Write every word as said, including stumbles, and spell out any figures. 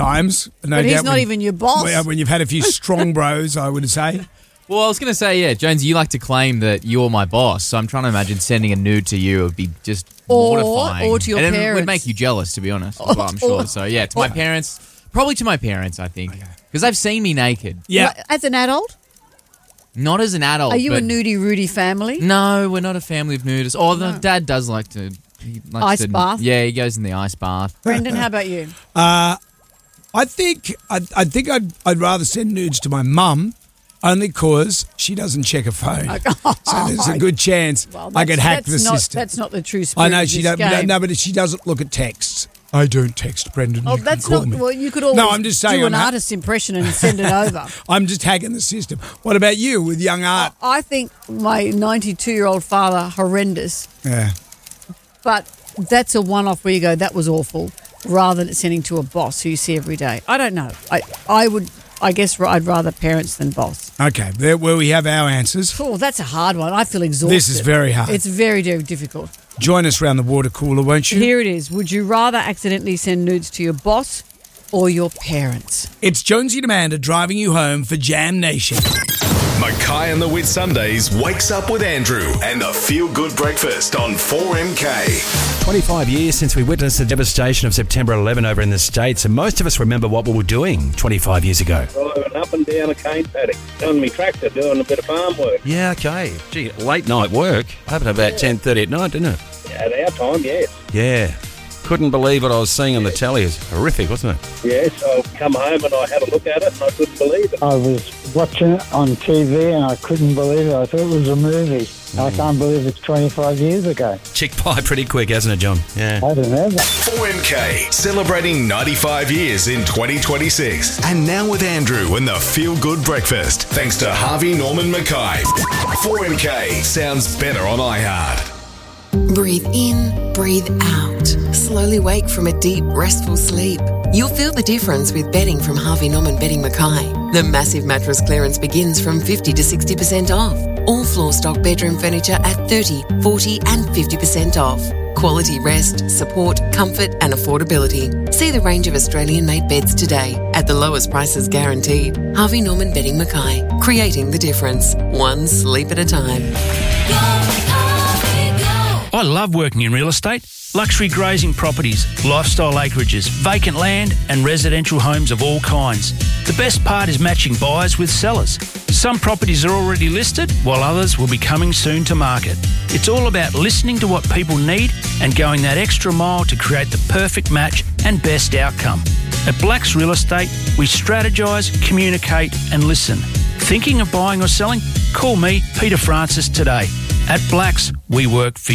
times. No but he's doubt not when, even your boss. Well, when you've had a few strong bros, I would say. Well, I was going to say, yeah, Jones, you like to claim that you're my boss, so I'm trying to imagine sending a nude to you would be just Or- mortifying. or to your and parents. it would make you jealous, to be honest, as well, I'm sure. Or- So, yeah, to my parents, probably to my parents, I think, because they've seen me naked. Yeah. Well, as an adult, Not as an adult. are you a but- nudie Rudy family? No, we're not a family of nudists. Oh, the dad does like to... He likes Ice to, bath? Yeah, he goes in the ice bath. Brendan, how about you? Uh, I think I, I think I'd I'd rather send nudes to my mum, only because she doesn't check her phone. So there's a good chance Well, I could that's- hack that's the not, system. That's not the true spirit I know of she this don't. game. No, but she doesn't look at texts. I don't text Brendan. Oh, you that's can call not. me. Well, you could always No, I'm just saying do I'm an ha- artist impression and send it over. I'm just hacking the system. What about you with young art? I think my ninety-two-year-old father horrendous, Yeah. but that's a one-off where you go, that was awful, rather than sending to a boss who you see every day. I don't know. I I would. I guess I'd rather parents than boss. Okay. There, well, we have our answers. Oh, that's a hard one. I feel exhausted. This is very hard. It's very, very difficult. Join us round the water cooler, won't you? Here it is. Would you rather accidentally send nudes to your boss or your parents? It's Jonesy and Amanda driving you home for Jam Nation. Mackay and the Whit Sundays wakes up with Andrew and the Feel Good Breakfast on four M K. twenty-five years since we witnessed the devastation of September eleventh over in the States, and most of us remember what we were doing twenty-five years ago. Driving up and down a cane paddock, on my tractor, doing a bit of farm work. Yeah, okay. Gee, late night work. Happened about ten thirty at night, didn't it? At our time, yes. Yeah. Couldn't believe what I was seeing on the telly. It was horrific, wasn't it? Yes, I come home and I had a look at it and I couldn't believe it. I was watching it on T V and I couldn't believe it. I thought it was a movie. I can't believe it's twenty-five years ago. Chick by pretty quick, hasn't it, John? Yeah. I don't know that. four M K, celebrating ninety-five years in twenty twenty-six. And now with Andrew and the Feel Good Breakfast, thanks to Harvey Norman Mackay. four M K sounds better on iHeart. Breathe in, breathe out. Slowly wake from a deep, restful sleep. You'll feel the difference with bedding from Harvey Norman Bedding Mackay. The massive mattress clearance begins from fifty to sixty percent off. All floor stock bedroom furniture at thirty, forty and fifty percent off. Quality rest, support, comfort and affordability. See the range of Australian-made beds today at the lowest prices guaranteed. Harvey Norman Bedding Mackay, creating the difference, one sleep at a time. I love working in real estate. Luxury grazing properties, lifestyle acreages, vacant land and residential homes of all kinds. The best part is matching buyers with sellers. Some properties are already listed while others will be coming soon to market. It's all about listening to what people need and going that extra mile to create the perfect match and best outcome. At Blacks Real Estate, we strategise, communicate and listen. Thinking of buying or selling? Call me, Peter Francis, today. At Blacks, we work for you.